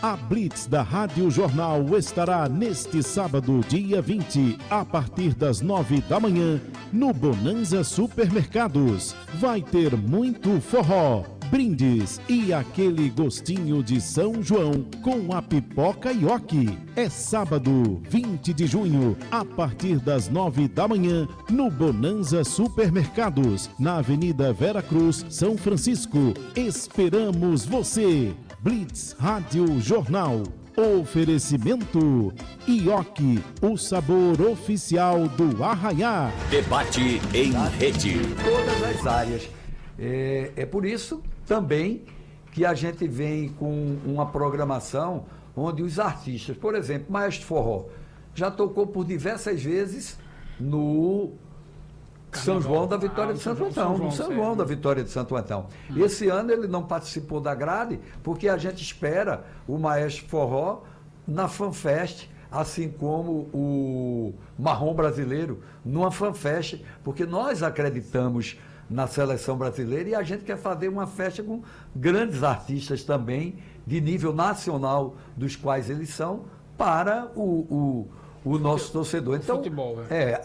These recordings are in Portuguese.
A Blitz da Rádio Jornal estará neste sábado, dia 20, a partir das 9 da manhã, no Bonanza Supermercados. Vai ter muito forró, brindes e aquele gostinho de São João com a pipoca Ioki. É sábado, 20 de junho, a partir das 9 da manhã, no Bonanza Supermercados, na Avenida Vera Cruz, São Francisco. Esperamos você! Blitz Rádio Jornal. Oferecimento Ioki, o sabor oficial do Arraiá. Debate em rede. Todas as áreas. É por isso também que a gente vem com uma programação onde os artistas, por exemplo, Maestro Forró, já tocou por diversas vezes no São João da Vitória de Santo Antão, no São João da Vitória de Santo Antão. Esse ano ele não participou da grade, porque a gente espera o Maestro Forró na FanFest, assim como o Marrom Brasileiro numa FanFest, porque nós acreditamos na seleção brasileira e a gente quer fazer uma festa com grandes artistas também, de nível nacional, dos quais eles são, para o nosso torcedor. Então, futebol, né?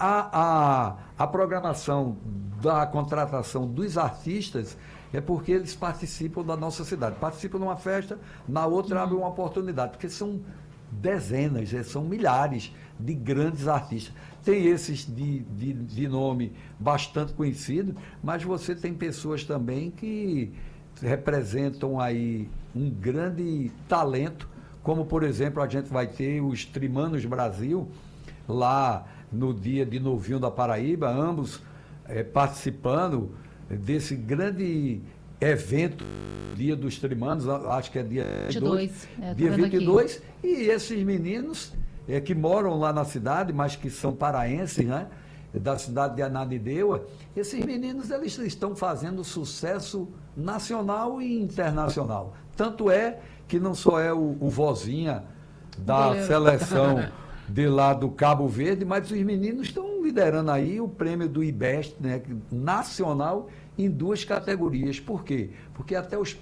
A programação da contratação dos artistas é porque eles participam da nossa cidade. Participam numa festa, na outra abre uma oportunidade, porque são dezenas, são milhares de grandes artistas. Tem esses de nome bastante conhecido, mas você tem pessoas também que representam aí um grande talento, como, por exemplo, a gente vai ter os Trimanos Brasil, lá no dia de Novinho da Paraíba, ambos participando desse grande evento, Dia dos Trimanos, acho que é dia 22. Dia 22, aqui. E esses meninos que moram lá na cidade, mas que são paraenses, né? Da cidade de Ananindeua, esses meninos eles estão fazendo sucesso nacional e internacional. Tanto é que não só é o vozinha da seleção de lá do Cabo Verde, mas os meninos estão liderando aí o prêmio do IBEST, né, nacional, em 2 categorias. Por quê? Porque até os